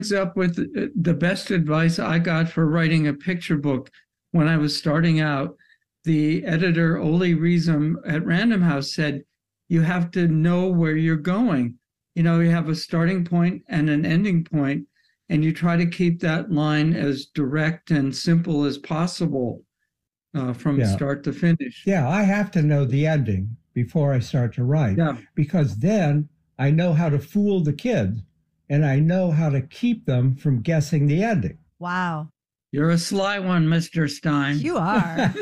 up with the best advice I got for writing a picture book when I was starting out. The editor, Ole Riesem at Random House, said, you have to know where you're going. You know, you have a starting point and an ending point, and you try to keep that line as direct and simple as possible from Yeah. start to finish. Yeah, I have to know the ending before I start to write Yeah. because then I know how to fool the kids and I know how to keep them from guessing the ending. Wow. You're a sly one, Mr. Stein. You are.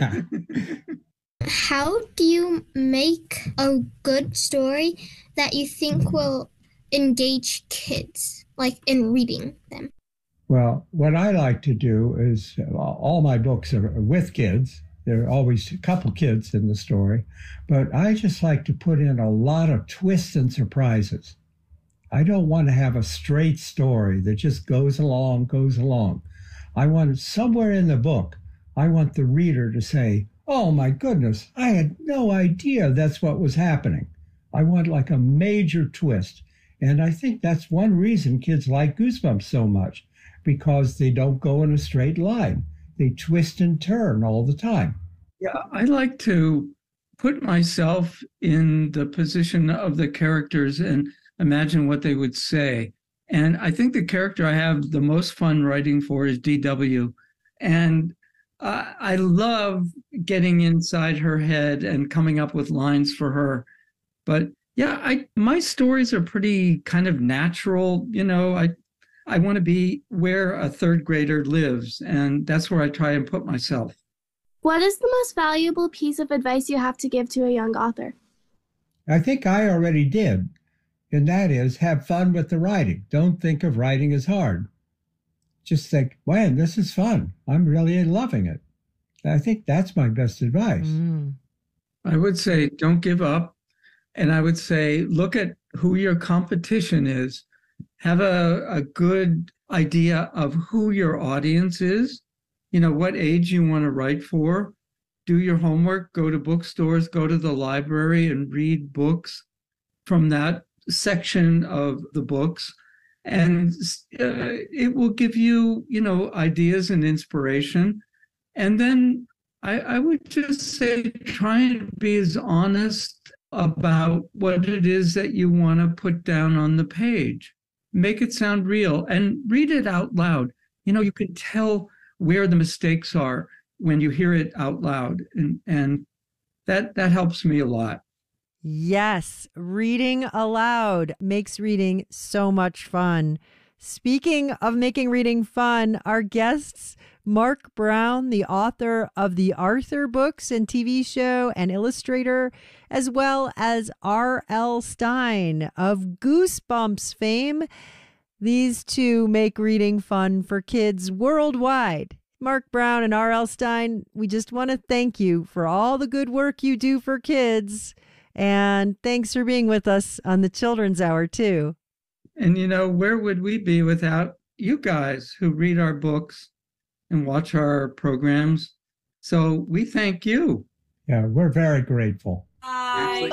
How do you make a good story that you think will engage kids, like in reading them? Well, what I like to do is all my books are with kids. There are always a couple kids in the story, but I just like to put in a lot of twists and surprises. I don't want to have a straight story that just goes along, goes along. I want somewhere in the book, I want the reader to say, oh my goodness, I had no idea that's what was happening. I want like a major twist. And I think that's one reason kids like Goosebumps so much, because they don't go in a straight line. They twist and turn all the time. Yeah, I like to put myself in the position of the characters and imagine what they would say. And I think the character I have the most fun writing for is DW. And I love getting inside her head and coming up with lines for her. But yeah, my stories are pretty kind of natural. You know, I want to be where a third grader lives, and that's where I try and put myself. What is the most valuable piece of advice you have to give to a young author? I think I already did, and that is have fun with the writing. Don't think of writing as hard. Just think, man, this is fun. I'm really loving it. I think that's my best advice. I would say don't give up. And I would say look at who your competition is. Have a good idea of who your audience is, you know, what age you want to write for. Do your homework, go to bookstores, go to the library and read books from that section of the books. And it will give you, you know, ideas and inspiration. And then I would just say try and be as honest about what it is that you want to put down on the page. Make it sound real and read it out loud. You know, you can tell where the mistakes are when you hear it out loud. And that helps me a lot. Yes, reading aloud makes reading so much fun. Speaking of making reading fun, our guests, Mark Brown, the author of the Arthur books and TV show and illustrator, as well as R.L. Stine of Goosebumps fame. These two make reading fun for kids worldwide. Mark Brown and R.L. Stine, we just want to thank you for all the good work you do for kids. And thanks for being with us on the Children's Hour, too. And, you know, where would we be without you guys who read our books and watch our programs? So we thank you. Yeah, we're very grateful. Bye.